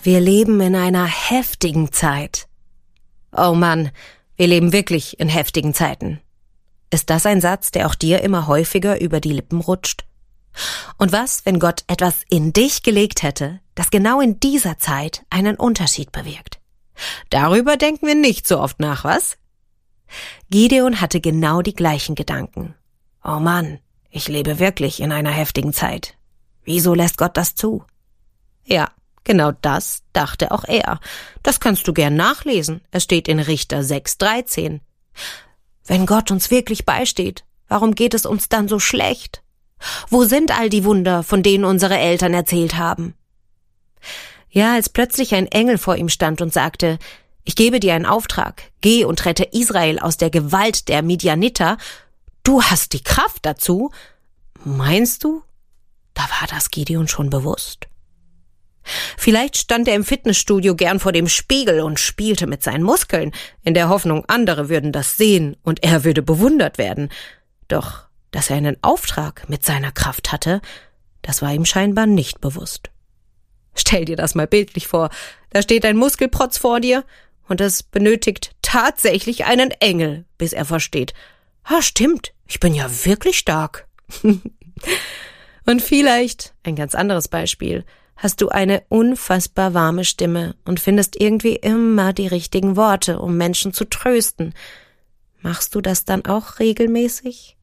Wir leben in einer heftigen Zeit. Oh Mann, wir leben wirklich in heftigen Zeiten. Ist das ein Satz, der auch dir immer häufiger über die Lippen rutscht? Und was, wenn Gott etwas in dich gelegt hätte, das genau in dieser Zeit einen Unterschied bewirkt? Darüber denken wir nicht so oft nach, was? Gideon hatte genau die gleichen Gedanken. Oh Mann, ich lebe wirklich in einer heftigen Zeit. Wieso lässt Gott das zu? Ja, genau das dachte auch er. Das kannst du gern nachlesen. Es steht in Richter 6,13. Wenn Gott uns wirklich beisteht, warum geht es uns dann so schlecht? Wo sind all die Wunder, von denen unsere Eltern erzählt haben? Ja, als plötzlich ein Engel vor ihm stand und sagte, ich gebe dir einen Auftrag, geh und rette Israel aus der Gewalt der Midianiter. Du hast die Kraft dazu. Meinst du? Da war das Gideon schon bewusst. Vielleicht stand er im Fitnessstudio gern vor dem Spiegel und spielte mit seinen Muskeln, in der Hoffnung, andere würden das sehen und er würde bewundert werden. Doch, dass er einen Auftrag mit seiner Kraft hatte, das war ihm scheinbar nicht bewusst. Stell dir das mal bildlich vor, da steht ein Muskelprotz vor dir und es benötigt tatsächlich einen Engel, bis er versteht, stimmt, ich bin ja wirklich stark. Und vielleicht, ein ganz anderes Beispiel, hast du eine unfassbar warme Stimme und findest irgendwie immer die richtigen Worte, um Menschen zu trösten. Machst du das dann auch regelmäßig?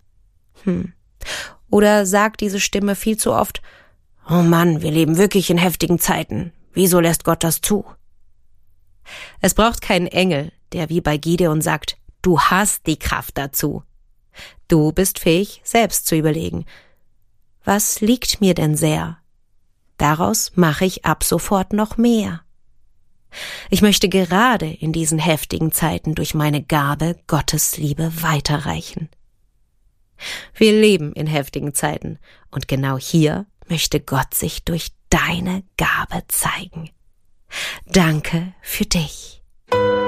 Oder sagt diese Stimme viel zu oft, oh Mann, wir leben wirklich in heftigen Zeiten. Wieso lässt Gott das zu? Es braucht keinen Engel, der wie bei Gideon sagt, du hast die Kraft dazu. Du bist fähig, selbst zu überlegen, was liegt mir denn sehr? Daraus mache ich ab sofort noch mehr. Ich möchte gerade in diesen heftigen Zeiten durch meine Gabe Gottes Liebe weiterreichen. Wir leben in heftigen Zeiten und genau hier möchte Gott sich durch deine Gabe zeigen. Danke für dich.